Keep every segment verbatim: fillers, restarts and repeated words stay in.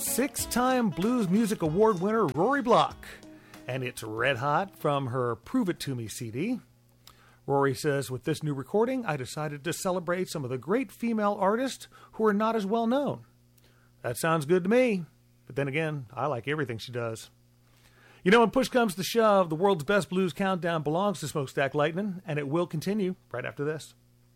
six-time Blues Music Award winner Rory Block, and it's Red Hot from her Prove It To Me C D. Rory says, with this new recording, I decided to celebrate some of the great female artists who are not as well known. That sounds good to me, but then again, I like everything she does. You know, when push comes to shove, the world's best blues countdown belongs to Smokestack Lightning, and it will continue right after this.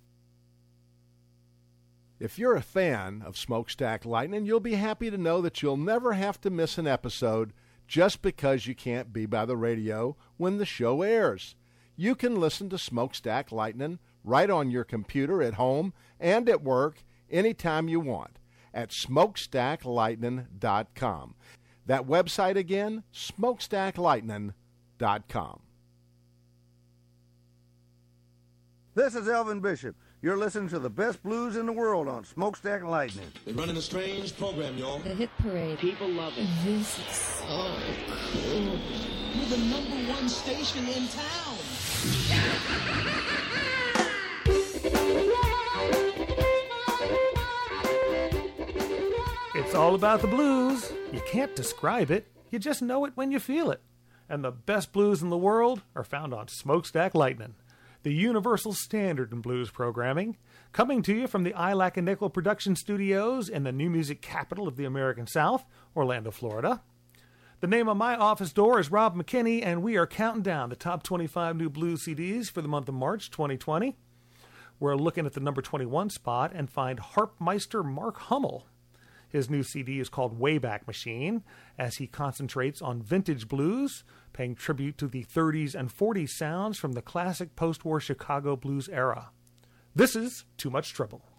If you're a fan of Smokestack Lightning, you'll be happy to know that you'll never have to miss an episode just because you can't be by the radio when the show airs. You can listen to Smokestack Lightning right on your computer at home and at work anytime you want at smokestack lightning dot com. That website again, smokestack lightning dot com. This is Elvin Bishop. You're listening to the best blues in the world on Smokestack Lightning. They're running a strange program, y'all. The Hit Parade. People love it. This is so cool. We're the number one station in town. It's all about the blues. You can't describe it. You just know it when you feel it. And the best blues in the world are found on Smokestack Lightning, the universal standard in blues programming, coming to you from the I Lack a Nickel production studios in the new music capital of the American South, Orlando, Florida. The name on my office door is Rob McKinney, and we are counting down the top twenty-five new blues C Ds for the month of March twenty twenty. We're looking at the number twenty-one spot and find harpmeister Mark Hummel. His new C D is called Wayback Machine, as he concentrates on vintage blues, paying tribute to the thirties and forties sounds from the classic post-war Chicago blues era. This is Too Much Trouble.